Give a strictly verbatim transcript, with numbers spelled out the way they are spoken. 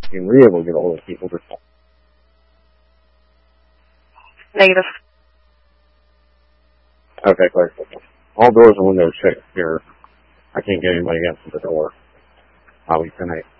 and were you able to get a hold of people to talk? Negative. Okay, clear. All doors and windows checked here. I can't get anybody answer the door. I'll be tonight.